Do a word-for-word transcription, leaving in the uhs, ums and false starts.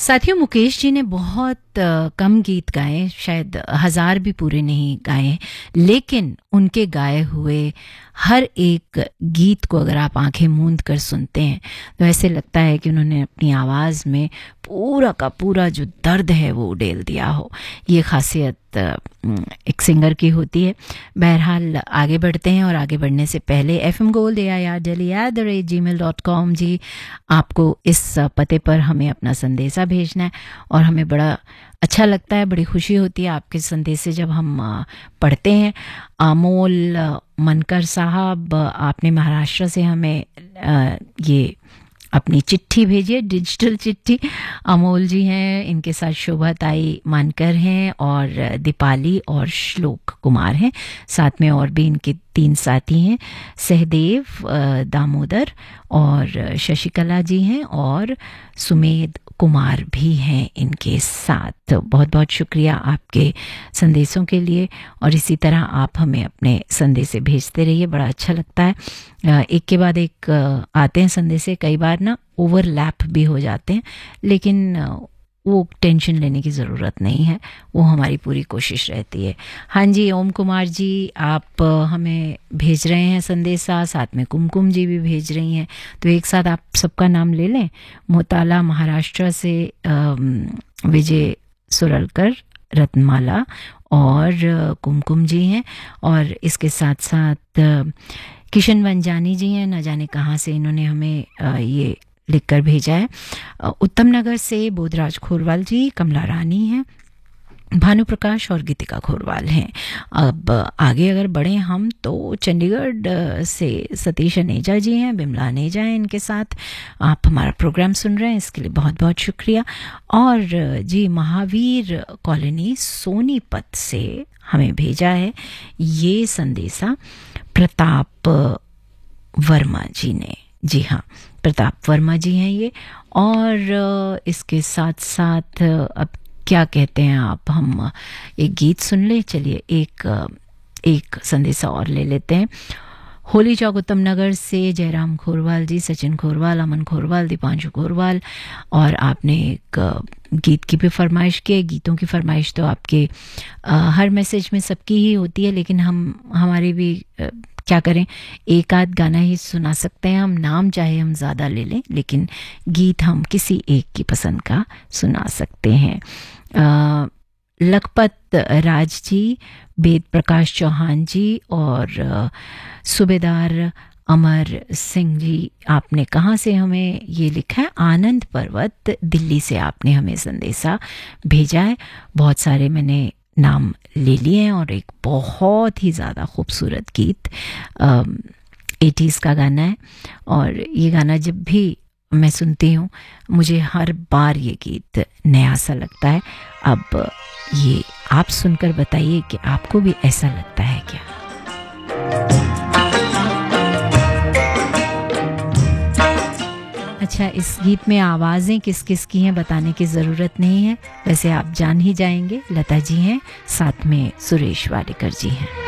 साथियों, मुकेश जी ने बहुत आ, कम गीत गाए, शायद हजार भी पूरे नहीं गाए, लेकिन उनके गाए हुए हर एक गीत को अगर आप आंखें मूंद कर सुनते हैं तो ऐसे लगता है कि उन्होंने अपनी आवाज़ में पूरा का पूरा जो दर्द है वो उड़ेल दिया हो। ये खासियत एक सिंगर की होती है। बहरहाल आगे बढ़ते हैं, और आगे बढ़ने से पहले F M gold A I R daily at the rate ji mail dot com जी, आपको इस पते पर हमें अपना संदेशा भेजना है, और हमें बड़ा अच्छा लगता है, बड़ी खुशी होती है आपके संदेशे जब हम पढ़ते हैं। अमोल मनकर साहब, आपने महाराष्ट्र से हमें ये अपनी चिट्ठी भेजी है, डिजिटल चिट्ठी। अमोल जी हैं, इनके साथ शोभा ताई मानकर हैं, और दीपाली और श्लोक कुमार हैं, साथ में और भी इनके तीन साथी हैं, सहदेव, दामोदर और शशिकला जी हैं, और सुमेध कुमार भी हैं इनके साथ। बहुत बहुत शुक्रिया आपके संदेशों के लिए, और इसी तरह आप हमें अपने संदेशे भेजते रहिए, बड़ा अच्छा लगता है। एक के बाद एक आते हैं संदेशे, कई बार ना ओवरलैप भी हो जाते हैं, लेकिन वो टेंशन लेने की ज़रूरत नहीं है, वो हमारी पूरी कोशिश रहती है। हाँ जी, ओम कुमार जी आप हमें भेज रहे हैं संदेशा, साथ में कुमकुम जी भी भेज रही हैं, तो एक साथ आप सबका नाम ले लें। मोताला महाराष्ट्र से विजय सुरलकर, रत्नमाला और कुमकुम जी हैं, और इसके साथ साथ किशन वंजानी जी हैं, न जाने कहाँ से इन्होंने हमें ये लिखकर भेजा है। उत्तम नगर से बोधराज खोरवाल जी, कमला रानी हैं, भानु प्रकाश और गीतिका खोरवाल हैं। अब आगे अगर बढ़ें हम तो चंडीगढ़ से सतीश अनेजा जी हैं, बिमला अनेजा हैं, इनके साथ आप हमारा प्रोग्राम सुन रहे हैं, इसके लिए बहुत बहुत शुक्रिया। और जी महावीर कॉलोनी सोनीपत से हमें भेजा है ये संदेशा प्रताप वर्मा जी ने। जी हाँ, प्रताप वर्मा जी हैं ये, और इसके साथ साथ अब क्या कहते हैं आप, हम एक गीत सुन ले। चलिए एक एक संदेशा और ले लेते हैं। होली चौक उत्तम नगर से जयराम खोरवाल जी, सचिन खोरवाल, अमन खोरवाल, दीपांशु खोरवाल, और आपने एक गीत की भी फरमाइश की है। गीतों की फरमाइश तो आपके आ, हर मैसेज में सबकी ही होती है, लेकिन हम हमारे भी आ, क्या करें, एक आध गाना ही सुना सकते हैं हम, नाम चाहे हम ज़्यादा ले लें, लेकिन गीत हम किसी एक की पसंद का सुना सकते हैं। आ, लखपत राज जी, वेद प्रकाश चौहान जी, और सूबेदार अमर सिंह जी, आपने कहाँ से हमें ये लिखा है? आनंद पर्वत दिल्ली से आपने हमें संदेशा भेजा है। बहुत सारे मैंने नाम ले लिए हैं, और एक बहुत ही ज़्यादा खूबसूरत गीत एटीज़ का गाना है, और ये गाना जब भी मैं सुनती हूँ मुझे हर बार ये गीत नया सा लगता है। अब ये आप सुनकर बताइए कि आपको भी ऐसा लगता है क्या? अच्छा, इस गीत में आवाज़ें किस किस की हैं बताने की ज़रूरत नहीं है, वैसे आप जान ही जाएंगे। लता जी हैं, साथ में सुरेश वाडेकर जी हैं।